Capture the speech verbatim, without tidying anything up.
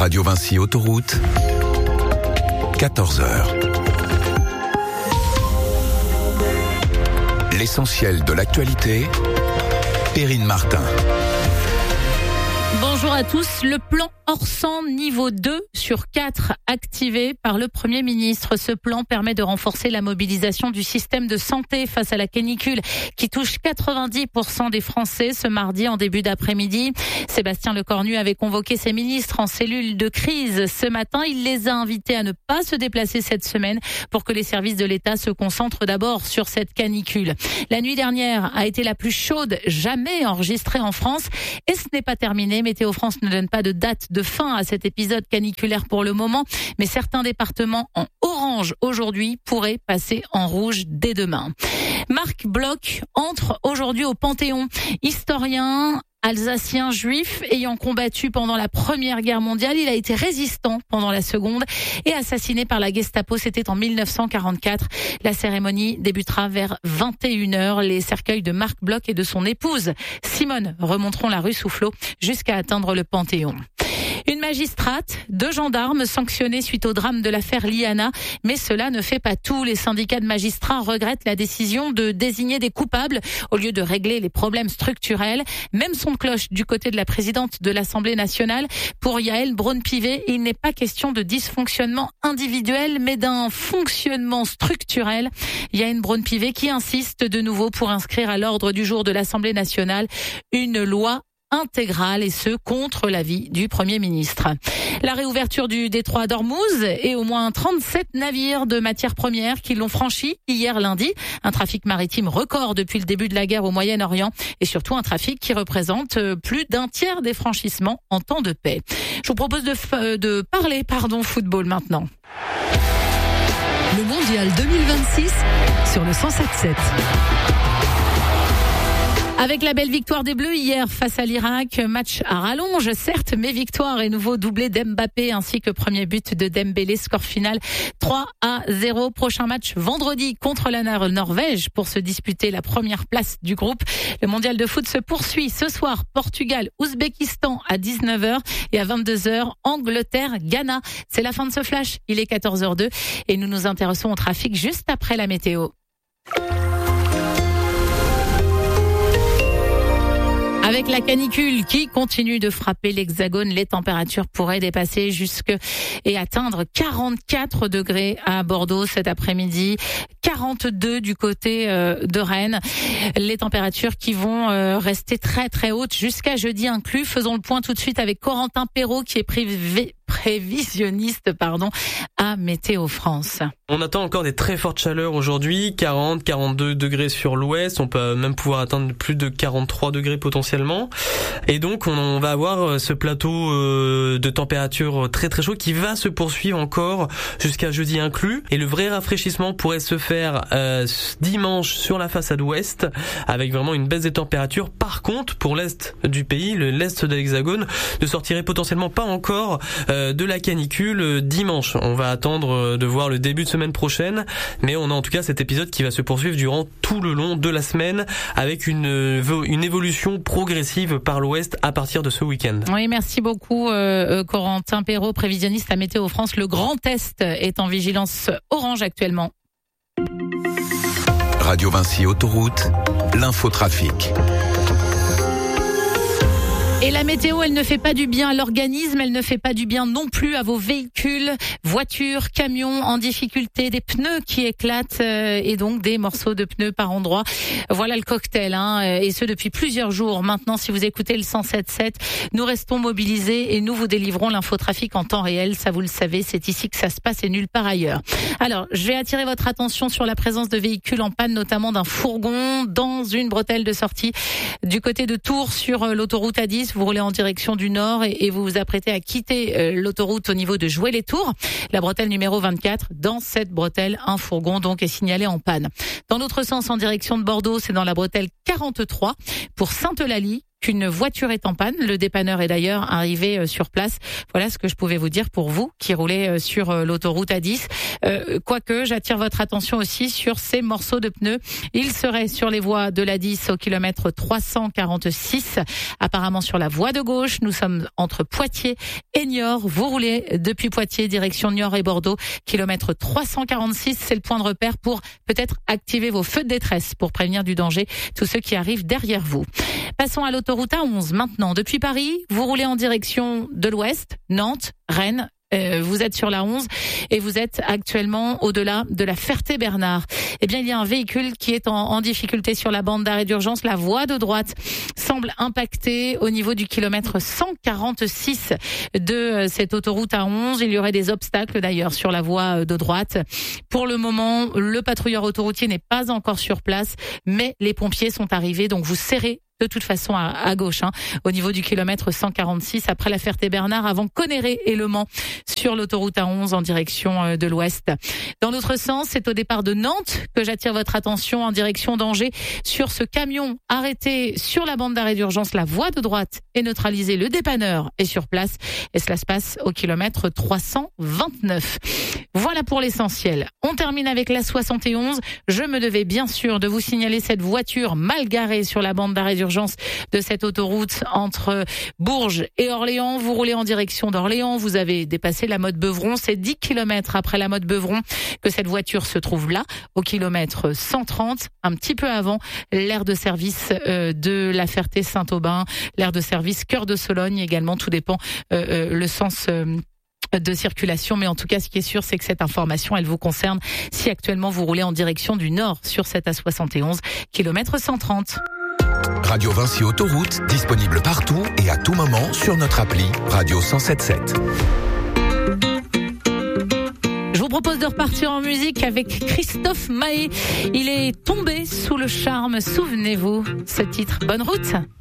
Radio Vinci Autoroute, quatorze heures. L'essentiel de l'actualité, Perrine Martin. Bonjour à tous. Le plan Orsan niveau deux sur quatre activé par le Premier ministre. Ce plan permet de renforcer la mobilisation du système de santé face à la canicule qui touche quatre-vingt-dix pour cent des Français ce mardi en début d'après-midi. Sébastien Lecornu avait convoqué ses ministres en cellule de crise ce matin. Il les a invités à ne pas se déplacer cette semaine pour que les services de l'État se concentrent d'abord sur cette canicule. La nuit dernière a été la plus chaude jamais enregistrée en France et ce n'est pas terminé. Météo France ne donne pas de date de fin à cet épisode caniculaire pour le moment, mais certains départements en orange aujourd'hui pourraient passer en rouge dès demain. Marc Bloch entre aujourd'hui au Panthéon. Historien, alsacien juif ayant combattu pendant la Première Guerre mondiale, il a été résistant pendant la Seconde et assassiné par la Gestapo. C'était en mille neuf cent quarante-quatre. La cérémonie débutera vers vingt et une heures. Les cercueils de Marc Bloch et de son épouse Simone remonteront la rue Soufflot jusqu'à atteindre le Panthéon. Une magistrate, deux gendarmes sanctionnés suite au drame de l'affaire Liana. Mais cela ne fait pas tout. Les syndicats de magistrats regrettent la décision de désigner des coupables au lieu de régler les problèmes structurels. Même son de cloche du côté de la présidente de l'Assemblée nationale. Pour Yaël Braun-Pivet, il n'est pas question de dysfonctionnement individuel, mais d'un fonctionnement structurel. Yaël Braun-Pivet qui insiste de nouveau pour inscrire à l'ordre du jour de l'Assemblée nationale une loi intégrale et ce contre l'avis du Premier ministre. La réouverture du détroit d'Ormuz et au moins trente-sept navires de matières premières qui l'ont franchi hier lundi. Un trafic maritime record depuis le début de la guerre au Moyen-Orient et surtout un trafic qui représente plus d'un tiers des franchissements en temps de paix. Je vous propose de, f- de parler pardon, football maintenant. Le Mondial deux mille vingt-six sur le cent sept sept. Avec la belle victoire des Bleus hier face à l'Irak, match à rallonge certes, mais victoire et nouveau doublé d'Mbappé ainsi que premier but de Dembélé, score final trois à zéro. Prochain match vendredi contre la Norvège pour se disputer la première place du groupe. Le mondial de foot se poursuit ce soir, Portugal, Ouzbékistan à dix-neuf heures et à vingt-deux heures, Angleterre, Ghana. C'est la fin de ce flash, il est quatorze heures deux et nous nous intéressons au trafic juste après la météo. Avec la canicule qui continue de frapper l'Hexagone, les températures pourraient dépasser jusque et atteindre quarante-quatre degrés à Bordeaux cet après-midi, quarante-deux du côté de Rennes. Les températures qui vont rester très très hautes jusqu'à jeudi inclus. Faisons le point tout de suite avec Corentin Perrault qui est privé prévisionniste pardon, à Météo France. On attend encore des très fortes chaleurs aujourd'hui, quarante, quarante-deux degrés sur l'ouest, on peut même pouvoir atteindre plus de quarante-trois degrés potentiellement. Et donc on va avoir ce plateau de température très très chaud qui va se poursuivre encore jusqu'à jeudi inclus. Et le vrai rafraîchissement pourrait se faire euh, dimanche sur la façade ouest avec vraiment une baisse des températures. Par contre, pour l'est du pays, le l'est de l'Hexagone, ne sortirait potentiellement pas encore euh, de la canicule dimanche. On va attendre de voir le début de semaine prochaine, mais on a en tout cas cet épisode qui va se poursuivre durant tout le long de la semaine avec une, une évolution progressive par l'ouest à partir de ce week-end. Oui, merci beaucoup euh, Corentin Perrault, prévisionniste à Météo France. Le Grand Est est en vigilance orange actuellement. Radio Vinci Autoroute, l'infotrafic. Et la météo, elle ne fait pas du bien à l'organisme, elle ne fait pas du bien non plus à vos véhicules, voitures, camions en difficulté, des pneus qui éclatent euh, et donc des morceaux de pneus par endroit. Voilà le cocktail, hein, et ce depuis plusieurs jours. Maintenant, si vous écoutez le cent sept sept, nous restons mobilisés et nous vous délivrons l'infotrafic en temps réel. Ça, vous le savez, c'est ici que ça se passe et nulle part ailleurs. Alors, je vais attirer votre attention sur la présence de véhicules en panne, notamment d'un fourgon dans une bretelle de sortie du côté de Tours sur l'autoroute A dix. Vous roulez en direction du nord et, et vous vous apprêtez à quitter euh, l'autoroute au niveau de Joué-les-Tours. La bretelle numéro vingt-quatre. Dans cette bretelle, un fourgon donc est signalé en panne. Dans l'autre sens, en direction de Bordeaux, c'est dans la bretelle quarante-trois pour Sainte-Eulalie. qu'une voiture est en panne. Le dépanneur est d'ailleurs arrivé sur place. Voilà ce que je pouvais vous dire pour vous qui roulez sur l'autoroute A dix. Euh, quoique, j'attire votre attention aussi sur ces morceaux de pneus. Ils seraient sur les voies de l'A dix au kilomètre trois cent quarante-six. Apparemment sur la voie de gauche. Nous sommes entre Poitiers et Niort. Vous roulez depuis Poitiers, direction Niort et Bordeaux. Kilomètre trois cent quarante-six, c'est le point de repère pour peut-être activer vos feux de détresse pour prévenir du danger tous ceux qui arrivent derrière vous. Passons à l'autoroute A onze maintenant. Depuis Paris, vous roulez en direction de l'ouest, Nantes, Rennes. Euh, vous êtes sur la onze et vous êtes actuellement au-delà de la Ferté-Bernard. Eh bien, il y a un véhicule qui est en, en difficulté sur la bande d'arrêt d'urgence. La voie de droite semble impactée au niveau du kilomètre cent quarante-six de cette autoroute A onze. Il y aurait des obstacles d'ailleurs sur la voie de droite. Pour le moment, le patrouilleur autoroutier n'est pas encore sur place, mais les pompiers sont arrivés, donc vous serrez de toute façon à, à gauche, hein, au niveau du kilomètre cent quarante-six, après la Ferté-Bernard, avant Conneré et Le Mans, sur l'autoroute A onze en direction de l'ouest. Dans l'autre sens, c'est au départ de Nantes que j'attire votre attention en direction d'Angers sur ce camion arrêté sur la bande d'arrêt d'urgence. La voie de droite est neutralisée, le dépanneur est sur place et cela se passe au kilomètre trois cent vingt-neuf. Voilà pour l'essentiel. On termine avec la soixante et onze. Je me devais bien sûr de vous signaler cette voiture mal garée sur la bande d'arrêt d'urgence de cette autoroute entre Bourges et Orléans. Vous roulez en direction d'Orléans, vous avez dépassé la Motte Beuvron. C'est dix kilomètres après la Motte Beuvron que cette voiture se trouve là, au kilomètre cent trente, un petit peu avant l'aire de service euh, de la Ferté-Saint-Aubin, l'aire de service Cœur de Sologne également. Tout dépend euh, euh, le sens euh, de circulation, mais en tout cas ce qui est sûr c'est que cette information elle vous concerne si actuellement vous roulez en direction du nord sur cette A soixante et onze, kilomètre cent trente. Radio Vinci Autoroute, disponible partout et à tout moment sur notre appli Radio cent sept sept. Je vous propose de repartir en musique avec Christophe Maé. Il est tombé sous le charme, souvenez-vous, ce titre. Bonne route.